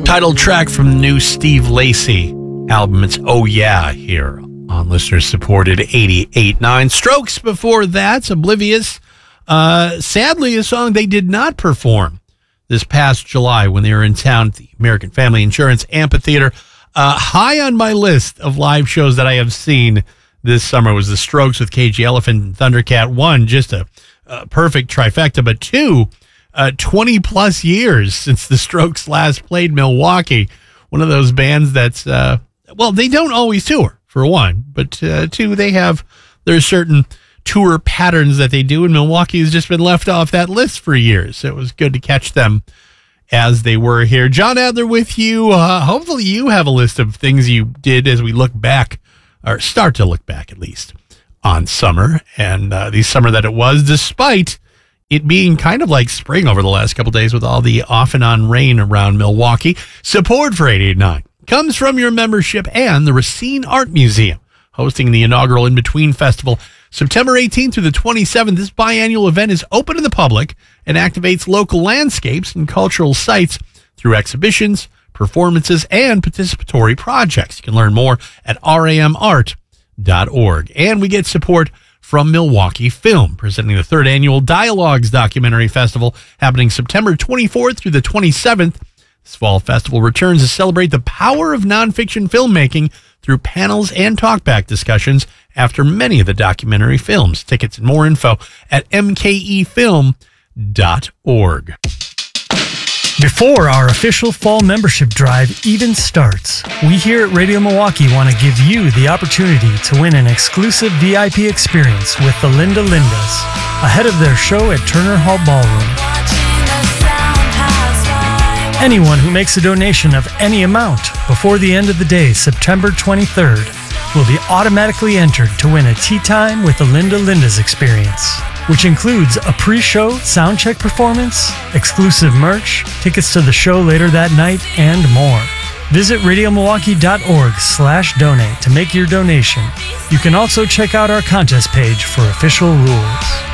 Title track from the new Steve Lacy album. It's Oh Yeah here on listener-supported 88.9. Strokes before that's Oblivious. Sadly, a song they did not perform this past July when they were in town at the American Family Insurance Amphitheater. High on my list of live shows that I have seen this summer was the Strokes with Cage the Elephant and Thundercat. One, just a perfect trifecta, but two, 20 plus years since the Strokes last played Milwaukee. One of those bands that's, they don't always tour, for one, but two, there's certain tour patterns that they do, and Milwaukee has just been left off that list for years. So it was good to catch them as they were here. John Adler with you. Hopefully you have a list of things you did as we look back, or start to look back at least, on summer, and the summer that it was, despite it being kind of like spring over the last couple days with all the off and on rain around Milwaukee. Support for 88.9 comes from your membership and the Racine Art Museum, hosting the inaugural In Between Festival September 18th through the 27th. This biannual event is open to the public and activates local landscapes and cultural sites through exhibitions, performances, and participatory projects. You can learn more at ramart.org. And we get support from Milwaukee Film, presenting the third annual Dialogues Documentary Festival, happening September 24th through the 27th. This fall festival returns to celebrate the power of nonfiction filmmaking through panels and talkback discussions after many of the documentary films. Tickets and more info at mkefilm.org. Before our official fall membership drive even starts, we here at Radio Milwaukee want to give you the opportunity to win an exclusive VIP experience with the Linda Lindas ahead of their show at Turner Hall Ballroom. Anyone who makes a donation of any amount before the end of the day, September 23rd, will be automatically entered to win a Tea Time with the Linda Lindas experience, which includes a pre-show soundcheck performance, exclusive merch, tickets to the show later that night, and more. Visit radiomilwaukee.org/donate to make your donation. You can also check out our contest page for official rules.